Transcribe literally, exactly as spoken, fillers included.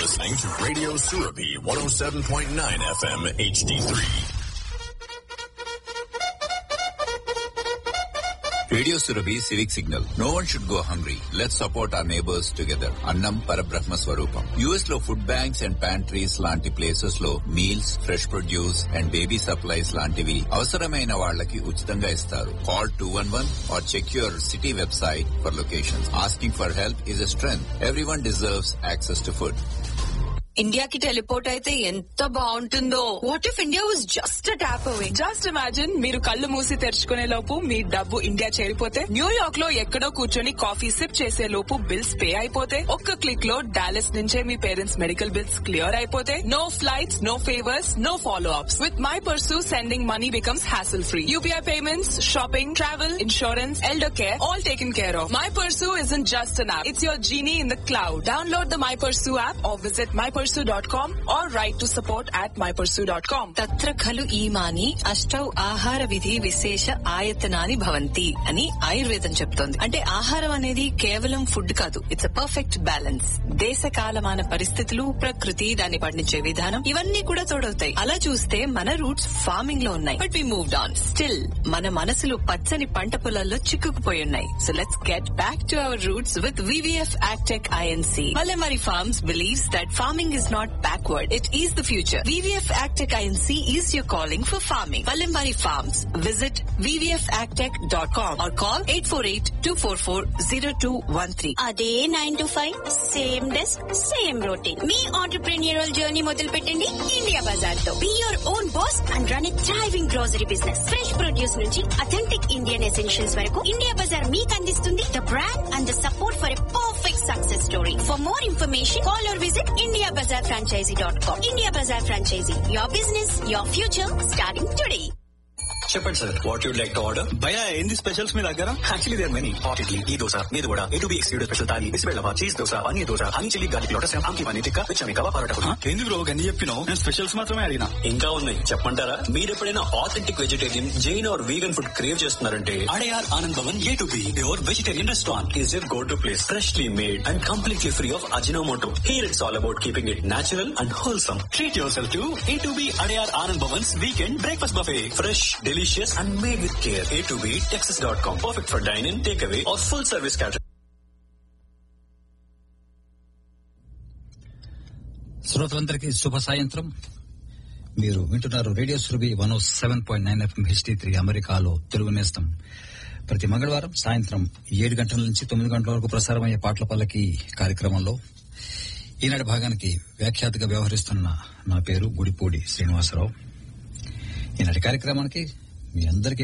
listening to Radio Surabhi one oh seven point nine F M H D three. Radio Surabhi Civic Signal. No one should go hungry. Let's support our neighbors together. Annam Parabrahma Swarupam. U S లో food banks and pantries లాంటి places లో meals, fresh produce and baby supplies లాంటివి అవసరమైన వాళ్ళకి ఉచితంగా ఇస్తారు. Call two one one or cheque your city website for locations. Asking for help is a strength. Everyone deserves access to food. ఇండియాకి teleport అయితే ఎంత బాగుంటుందో. What if India was just tap away? Just imagine, మీరు కళ్ళు మూసి తెరుచుకునే లోపు మీ డబ్బు India చేరిపోతే, New York లో ఎక్కడో కూర్చొని కాఫీ సిప్ చేసే లోపు బిల్స్ పే అయిపోతే, ఒక్క క్లిక్ లో డాలస్ నుంచే మీ పేరెంట్స్ మెడికల్ బిల్స్ క్లియర్ అయిపోతే, no flights, no favours, no follow ups. With my pursue sending money becomes hassle free. UPI payments, shopping, travel, insurance, elder care, all taken care of. My pursue isn't just an app. It's your genie in the cloud. Download the My Pursue app or visit my pursue dot com or write to support at my pursue dot com. తత్ర ఖలు ఈమాని అష్టౌ ఆహార విధి విశేష ఆయతనాని భవంతి అని ఆయుర్వేదం చెప్తోంది. అంటే ఆహారం అనేది కేవలం ఫుడ్ కాదు, ఇట్స్ అ పర్ఫెక్ట్ బ్యాలెన్స్. దేశ కాలమాన పరిస్థితులు, ప్రకృతి, దాన్ని పండించే విధానం, ఇవన్నీ కూడా తోడవుతాయి. అలా చూస్తే మన రూట్స్ ఫార్మింగ్ లో ఉన్నాయి, but we moved on. Still మన మనసులు పచ్చని పంట పొలాల్లో చిక్కుకుపోయి ఉన్నాయి. So let's get back to our roots with VVF Agtech I N C. Mallamari Farms believes that farming is not backward, it is the future. V V F Agtech I N C is your calling for farming. Mallamari Farms. Visit v v f agtech dot com or call eight four eight, two four four, zero two one three. అదే nine to five same desk same routine. Me entrepreneurial journey మొదలు పెట్టండి India Bazaar తో. Be your own boss and run a thriving grocery business. Fresh produce నుంచి authentic Indian essentials వరకు India Bazaar మీకు అందిస్తుంది the brand and the support for a perfect success story. For more information call or visit India Bazaar franchisee dot com. India Bazaar Franchisee. Your business, your future, starting today. చెప్పండి sir, what you'd like to order? భయ ఏంది specials మీ దగ్గర? Actually there many. Hot idli, ఈ దోశ, మీది కూడా, A to be excluded special thali, బిస్బెల్లవా, cheese dosa, paneer dosa, honey chilli garlic lotus, ఆమ్కి paneer tikka, విచమి kebab parotta. ఏంది bro గన్ని చెప్పినావు? నేను స్పెషల్స్ మాత్రమే అడిగినా. ఇంకా ఉన్నాయి చెప్పంటారా? మీరు ఎప్పుడైనా authentic vegetarian, Jain are vegan food crave చేస్తున్నారంటే Adyar Anand Bhavan A to be your vegetarian restaurant is your go to place. Freshly made and completely free of Ajinomoto. Here it's all about keeping it natural and wholesome. Treat your self to A to be Adyar Anand Bhavan's weekend breakfast buffet. Fresh, delicious and made with care. A to B Texas dot com. Perfect for dine-in, takeaway or full service catering. శ్రోతలందరికీ శుభ సాయంత్రం. మీరు వింటున్నారు radio Surabhi one ఓ seven point nine FM H D three అమెరికాలో తెలుగు నేస్తం. ప్రతి మంగళవారం సాయంత్రం ఏడు గంటల నుంచి తొమ్మిది గంటల వరకు ప్రసారమయ్యే పాటల పల్లకి కార్యక్రమంలో ఈనాటి భాగానికి వ్యాఖ్యాతగా వ్యవహరిస్తున్న నా పేరు గుడిపూడి శ్రీనివాసరావు. ఈనాటి కార్యక్రమానికి మీ అందరికీ